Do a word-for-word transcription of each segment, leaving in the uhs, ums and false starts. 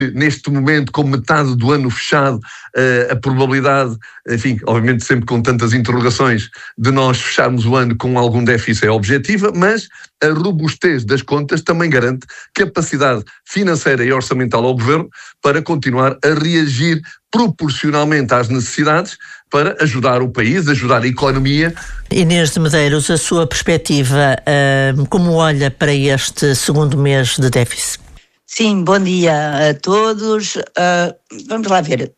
neste momento, com metade do ano fechado, a probabilidade, enfim, obviamente sempre com tantas interrogações, de nós fecharmos o ano com algum déficit é objetiva, mas a robustez das contas também garante capacidade financeira e orçamental ao Governo para continuar a reagir proporcionalmente às necessidades para ajudar o país, ajudar a economia. Inês de Medeiros, a sua perspectiva, como olha para este segundo mês de déficit? Sim, bom dia a todos. Uh, vamos lá ver.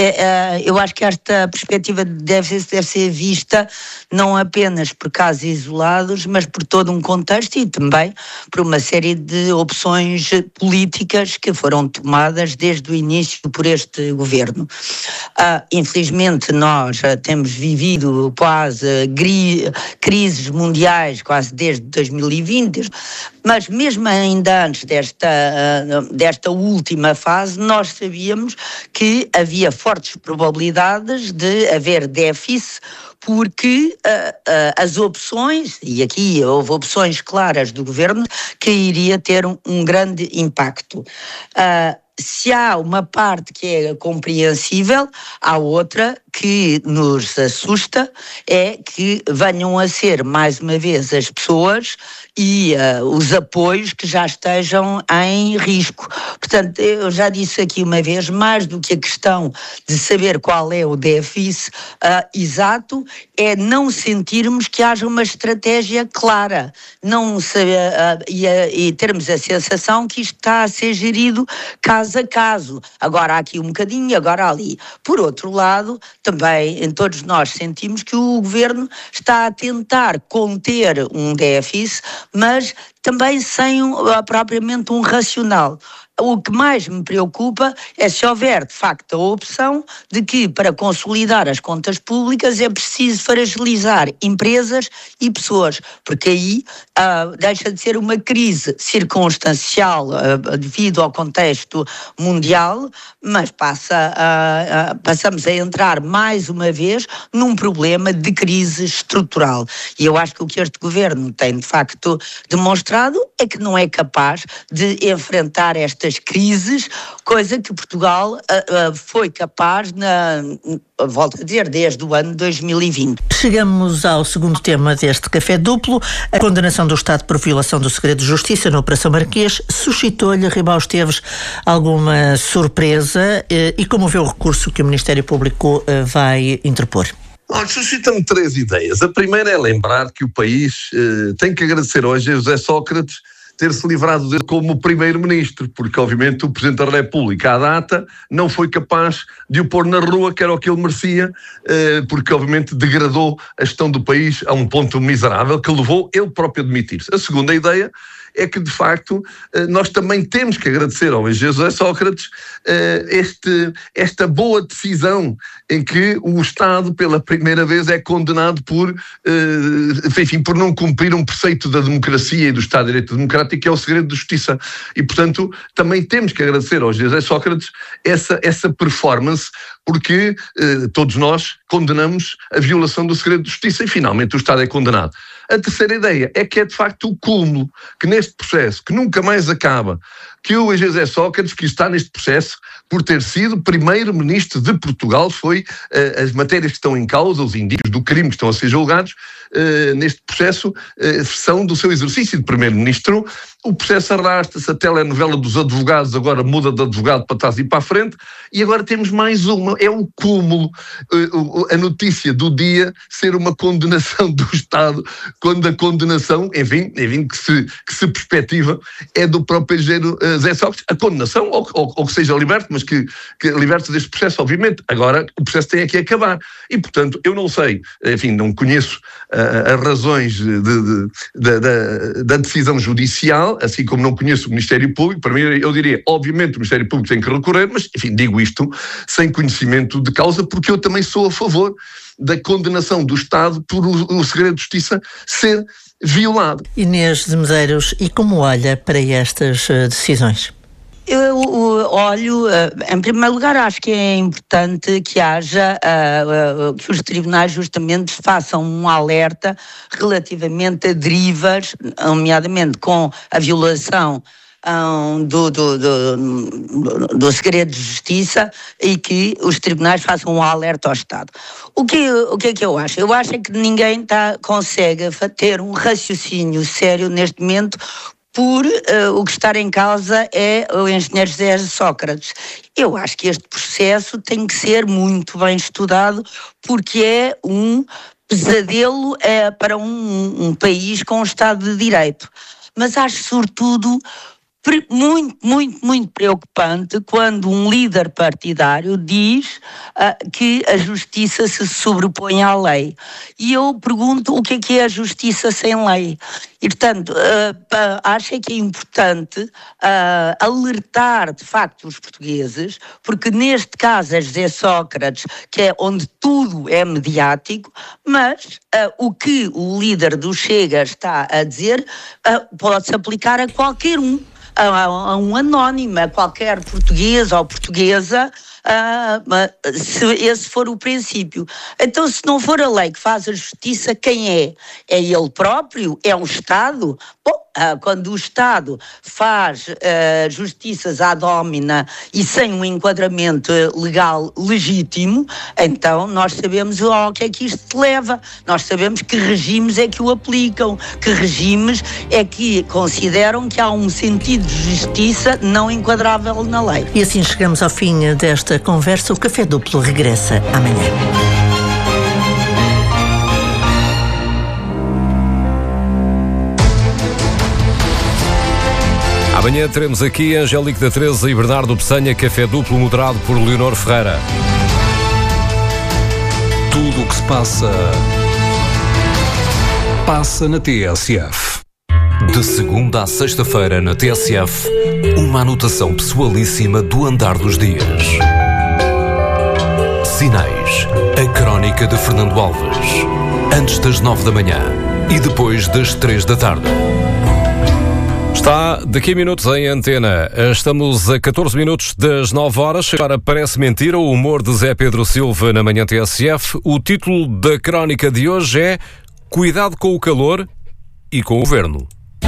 É, é, eu acho que esta perspectiva de déficit deve ser vista não apenas por casos isolados, mas por todo um contexto e também por uma série de opções políticas que foram tomadas desde o início por este governo. Ah, infelizmente nós ah, temos vivido quase gri, crises mundiais quase desde dois mil e vinte, mas mesmo ainda antes desta, uh, desta última fase, nós sabíamos que havia fortes probabilidades de haver déficit, porque uh, uh, as opções, e aqui houve opções claras do governo, que iria ter um, um grande impacto. Uh, se há uma parte que é compreensível, há outra que nos assusta, é que venham a ser mais uma vez as pessoas e uh, os apoios que já estejam em risco. Portanto, eu já disse aqui uma vez, mais do que a questão de saber qual é o déficit uh, exato, é não sentirmos que haja uma estratégia clara, não saber, uh, e, uh, e termos a sensação que isto está a ser gerido caso a caso. Agora há aqui um bocadinho, agora ali. Por outro lado, também todos nós sentimos que o governo está a tentar conter um déficit, mas também sem um, propriamente um racional. O que mais me preocupa é se houver, de facto, a opção de que, para consolidar as contas públicas, é preciso fragilizar empresas e pessoas, porque aí uh, deixa de ser uma crise circunstancial uh, devido ao contexto mundial, mas passa a, uh, passamos a entrar mais uma vez num problema de crise estrutural. E eu acho que o que este governo tem, de facto, demonstrado é que não é capaz de enfrentar estas crises, coisa que Portugal uh, uh, foi capaz, na, volto a dizer, desde o ano dois mil e vinte. Chegamos ao segundo tema deste café duplo. A condenação do Estado por violação do segredo de justiça na Operação Marquês suscitou-lhe, Ribal Esteves, alguma surpresa uh, e como vê o recurso que o Ministério Público uh, vai interpor? Suscita-me três ideias. A primeira é lembrar que o país uh, tem que agradecer hoje a José Sócrates ter-se livrado dele como primeiro-ministro, porque obviamente o Presidente da República, à data, não foi capaz de o pôr na rua, que era o que ele merecia, porque obviamente degradou a gestão do país a um ponto miserável que levou ele próprio a demitir-se. A segunda ideia é que, de facto, nós também temos que agradecer ao José Sócrates este, esta boa decisão em que o Estado, pela primeira vez, é condenado por, enfim, por não cumprir um preceito da democracia e do Estado de Direito Democrático, que é o segredo de justiça. E, portanto, também temos que agradecer ao José Sócrates essa, essa performance, porque todos nós condenamos a violação do segredo de justiça e, finalmente, o Estado é condenado. A terceira ideia é que é de facto o cúmulo, que neste processo, que nunca mais acaba, que o José Sócrates, que está neste processo, por ter sido primeiro-ministro de Portugal, foi uh, as matérias que estão em causa, os indícios do crime que estão a ser julgados, uh, neste processo, uh, são do seu exercício de primeiro-ministro. O processo arrasta-se, a telenovela dos advogados agora muda de advogado para trás e para a frente, e agora temos mais uma, é um cúmulo, uh, a notícia do dia ser uma condenação do Estado, quando a condenação, enfim, enfim que, se, que se perspectiva, é do próprio engenheiro uh, José Sócrates, a condenação, ou, ou, ou que seja liberto, mas que, que liberte deste processo, obviamente. Agora o processo tem aqui a acabar. E, portanto, eu não sei, enfim, não conheço uh, as razões de, de, de, de, da decisão judicial, assim como não conheço o Ministério Público. Para mim, eu diria, obviamente, o Ministério Público tem que recorrer, mas, enfim, digo isto sem conhecimento de causa, porque eu também sou a favor da condenação do Estado por o, o segredo de justiça ser violado. Inês de Medeiros, e como olha para estas uh, decisões? Eu olho, em primeiro lugar, acho que é importante que haja, uh, uh, que os tribunais justamente façam um alerta relativamente a derivas, nomeadamente com a violação um, do, do, do, do segredo de justiça e que os tribunais façam um alerta ao Estado. O que, o que é que eu acho? Eu acho é que ninguém tá, consegue ter um raciocínio sério neste momento, por uh, o que está em causa é o engenheiro José Sócrates. Eu acho que este processo tem que ser muito bem estudado, porque é um pesadelo é, para um, um país com um Estado de Direito. Mas acho, sobretudo, muito, muito, muito preocupante quando um líder partidário diz uh, que a justiça se sobrepõe à lei. E eu pergunto o que é que é a justiça sem lei? E, portanto, uh, acho que é importante uh, alertar, de facto, os portugueses, porque neste caso é José Sócrates, que é onde tudo é mediático, mas uh, o que o líder do Chega está a dizer uh, pode-se aplicar a qualquer um. A, a um anónimo, a qualquer português ou portuguesa, uh, se esse for o princípio. Então, se não for a lei que faz a justiça, quem é? É ele próprio? É o Estado? Bom, uh, quando o Estado faz uh, justiças ad hominem e sem um enquadramento legal legítimo, então nós sabemos ao que é que isto leva. Nós sabemos que regimes é que o aplicam, que regimes é que consideram que há um sentido de justiça não enquadrável na lei. E assim chegamos ao fim desta conversa. O Café Duplo regressa amanhã. Amanhã teremos aqui Angélica da Teresa e Bernardo Peçanha, Café Duplo moderado por Leonor Ferreira. Tudo o que se passa, passa na T S F. De segunda à sexta-feira na T S F, uma anotação pessoalíssima do andar dos dias. Sinais, a crónica de Fernando Alves. Antes das nove da manhã e depois das três da tarde. Está daqui a minutos em antena. Estamos a catorze minutos das nove horas. Agora parece mentira o humor de Zé Pedro Silva na manhã T S F. O título da crónica de hoje é Cuidado com o calor e com o governo.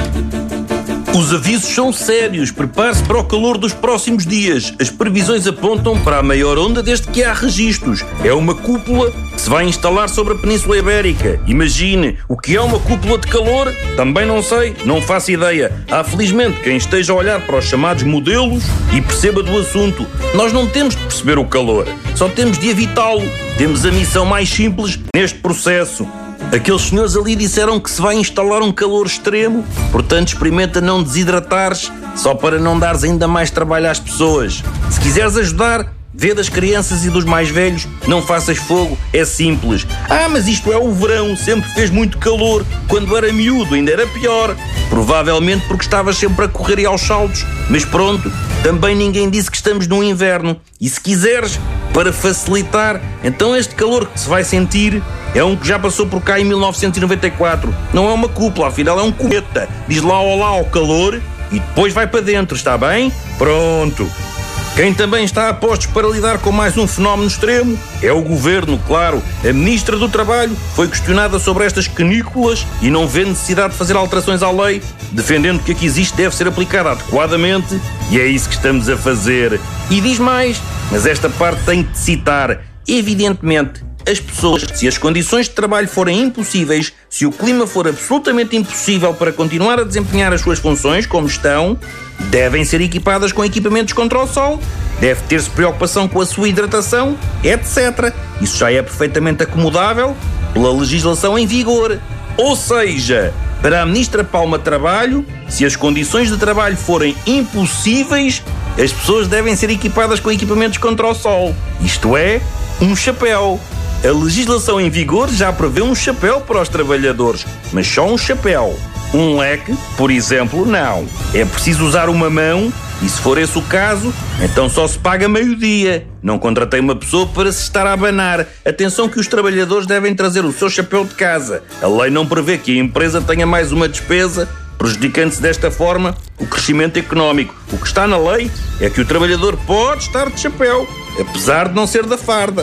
Os avisos são sérios. Prepare-se para o calor dos próximos dias. As previsões apontam para a maior onda desde que há registros. É uma cúpula que se vai instalar sobre a Península Ibérica. Imagine, o que é uma cúpula de calor? Também não sei, não faço ideia. Há felizmente quem esteja a olhar para os chamados modelos e perceba do assunto. Nós não temos de perceber o calor, só temos de evitá-lo. Temos a missão mais simples neste processo. Aqueles senhores ali disseram que se vai instalar um calor extremo, portanto experimenta não desidratares, só para não dares ainda mais trabalho às pessoas. Se quiseres ajudar, vê das crianças e dos mais velhos, não faças fogo, é simples. Ah, mas isto é o verão, sempre fez muito calor, quando era miúdo ainda era pior. Provavelmente porque estavas sempre a correr e aos saltos, mas pronto, também ninguém disse que estamos no inverno. E se quiseres, para facilitar, então este calor que se vai sentir é um que já passou por cá em mil novecentos e noventa e quatro. Não é uma cúpula, afinal é um cometa. Diz lá olá ao calor e depois vai para dentro, está bem? Pronto. Quem também está a postos para lidar com mais um fenómeno extremo é o Governo, claro. A Ministra do Trabalho foi questionada sobre estas canículas e não vê necessidade de fazer alterações à lei, defendendo que a que existe deve ser aplicada adequadamente, e é isso que estamos a fazer. E diz mais, mas esta parte tem de citar. Evidentemente, as pessoas, se as condições de trabalho forem impossíveis, se o clima for absolutamente impossível para continuar a desempenhar as suas funções como estão, devem ser equipadas com equipamentos contra o sol, deve ter-se preocupação com a sua hidratação, etcétera. Isso já é perfeitamente acomodável pela legislação em vigor. Ou seja, para a Ministra Palma Trabalho, se as condições de trabalho forem impossíveis, as pessoas devem ser equipadas com equipamentos contra o sol. Isto é, um chapéu. A legislação em vigor já prevê um chapéu para os trabalhadores, mas só um chapéu. Um leque, por exemplo, não. É preciso usar uma mão e, se for esse o caso, então só se paga meio-dia. Não contratei uma pessoa para se estar a abanar. Atenção que os trabalhadores devem trazer o seu chapéu de casa. A lei não prevê que a empresa tenha mais uma despesa, prejudicando-se desta forma o crescimento económico. O que está na lei é que o trabalhador pode estar de chapéu, apesar de não ser da farda.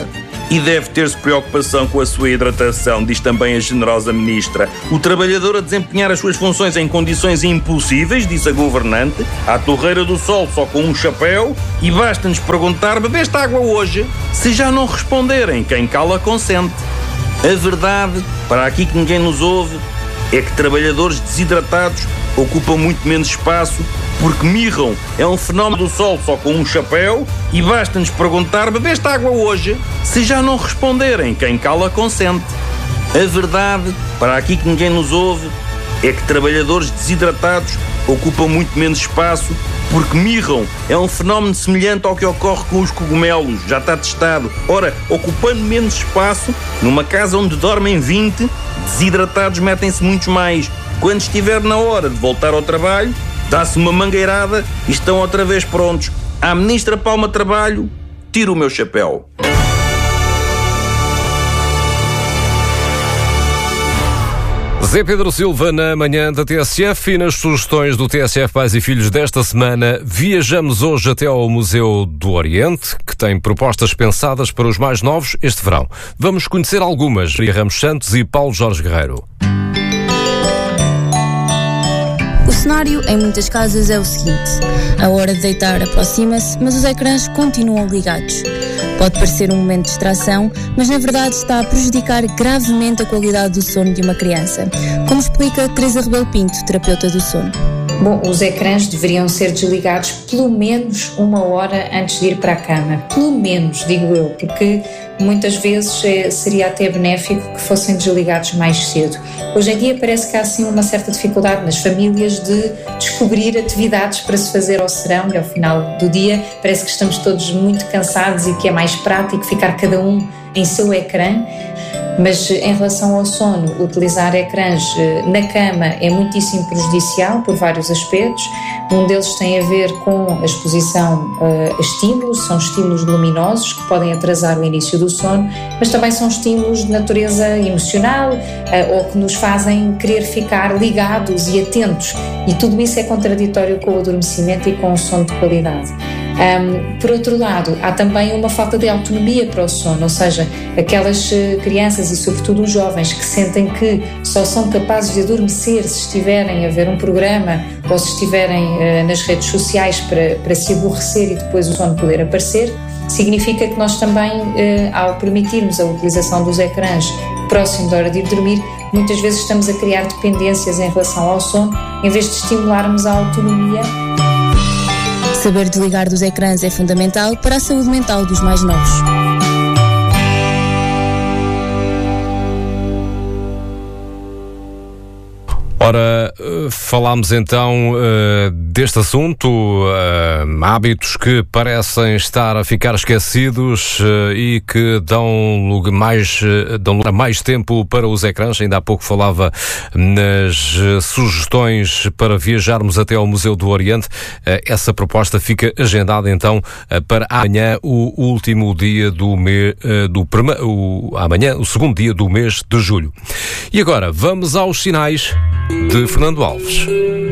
E deve ter-se preocupação com a sua hidratação, diz também a generosa ministra. O trabalhador a desempenhar as suas funções em condições impossíveis, diz a governante, à torreira do sol só com um chapéu, e basta-nos perguntar: bebeste água hoje? Se já não responderem, quem cala consente. A verdade, para aqui que ninguém nos ouve, é que trabalhadores desidratados ocupam muito menos espaço, porque mirram é um fenómeno do sol só com um chapéu, e basta-nos perguntar: bebeste água hoje? Se já não responderem, quem cala consente. A verdade, para aqui que ninguém nos ouve, é que trabalhadores desidratados ocupam muito menos espaço, porque mirram é um fenómeno semelhante ao que ocorre com os cogumelos, já está testado. Ora, ocupando menos espaço, numa casa onde dormem vinte, desidratados metem-se muitos mais. Quando estiver na hora de voltar ao trabalho, dá-se uma mangueirada e estão outra vez prontos. À ministra Palma Trabalho, tiro o meu chapéu. Zé Pedro Silva na manhã da T S F, e nas sugestões do T S F Pais e Filhos desta semana, viajamos hoje até ao Museu do Oriente, que tem propostas pensadas para os mais novos este verão. Vamos conhecer algumas. Maria Ramos Santos e Paulo Jorge Guerreiro. O cenário em muitas casas é o seguinte: a hora de deitar aproxima-se, mas os ecrãs continuam ligados. Pode parecer um momento de distração, mas na verdade está a prejudicar gravemente a qualidade do sono de uma criança, como explica Teresa Rebelo Pinto, terapeuta do sono. Bom, os ecrãs deveriam ser desligados pelo menos uma hora antes de ir para a cama. Pelo menos, digo eu, porque muitas vezes é, seria até benéfico que fossem desligados mais cedo. Hoje em dia parece que há assim uma certa dificuldade nas famílias de descobrir atividades para se fazer ao serão e ao final do dia. Parece que estamos todos muito cansados e que é mais prático ficar cada um em seu ecrã. Mas em relação ao sono, utilizar ecrãs na cama é muitíssimo prejudicial por vários aspectos. Um deles tem a ver com a exposição a estímulos, são estímulos luminosos que podem atrasar o início do sono, mas também são estímulos de natureza emocional ou que nos fazem querer ficar ligados e atentos, e tudo isso é contraditório com o adormecimento e com o sono de qualidade. Um, por outro lado, há também uma falta de autonomia para o sono, ou seja, aquelas crianças e sobretudo os jovens que sentem que só são capazes de adormecer se estiverem a ver um programa ou se estiverem uh, nas redes sociais para, para se aborrecer e depois o sono poder aparecer, significa que nós também, uh, ao permitirmos a utilização dos ecrãs próximo da hora de ir dormir, muitas vezes estamos a criar dependências em relação ao sono, em vez de estimularmos a autonomia. Saber desligar dos ecrãs é fundamental para a saúde mental dos mais novos. Ora, falámos então uh, deste assunto, uh, hábitos que parecem estar a ficar esquecidos uh, e que dão lugar mais, uh, dão lugar mais tempo para os ecrãs. Ainda há pouco falava nas uh, sugestões para viajarmos até ao Museu do Oriente. Uh, essa proposta fica agendada então uh, para amanhã, o último dia do mês, uh, do prima, o, amanhã, o segundo dia do mês de julho. E agora, vamos aos sinais de Fernando Alves.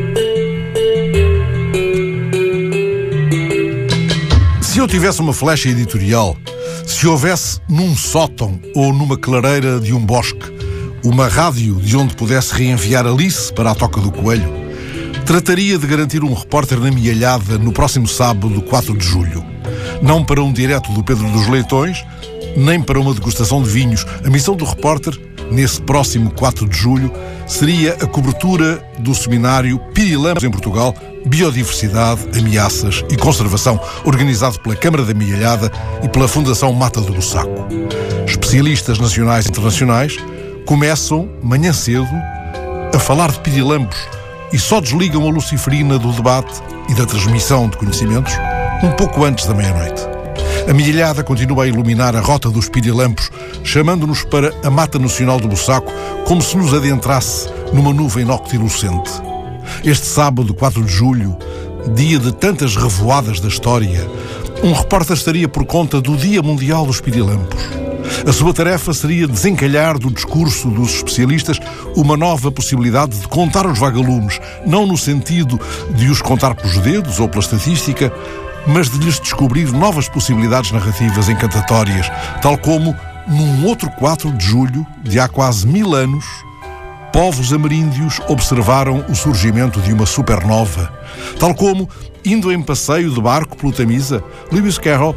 Se eu tivesse uma flecha editorial, se houvesse num sótão ou numa clareira de um bosque uma rádio de onde pudesse reenviar Alice para a Toca do Coelho, trataria de garantir um repórter na Mialhada no próximo sábado, quatro de julho. Não para um direto do Pedro dos Leitões, nem para uma degustação de vinhos. A missão do repórter, nesse próximo quatro de julho, seria a cobertura do seminário Pirilampos em Portugal, Biodiversidade, Ameaças e Conservação, organizado pela Câmara da Mialhada e pela Fundação Mata do Bussaco. Especialistas nacionais e internacionais começam, manhã cedo, a falar de pirilampos e só desligam a luciferina do debate e da transmissão de conhecimentos um pouco antes da meia-noite. A Mialhada continua a iluminar a rota dos pirilampos, chamando-nos para a Mata Nacional do Bussaco, como se nos adentrasse numa nuvem noctilucente. Este sábado, quatro de julho, dia de tantas revoadas da história, um repórter estaria por conta do Dia Mundial dos Pirilampos. A sua tarefa seria desencalhar do discurso dos especialistas uma nova possibilidade de contar os vagalumes, não no sentido de os contar pelos dedos ou pela estatística, mas de lhes descobrir novas possibilidades narrativas encantatórias, tal como num outro quatro de julho de há quase mil anos, povos ameríndios observaram o surgimento de uma supernova. Tal como, indo em passeio de barco pelo Tamisa, Lewis Carroll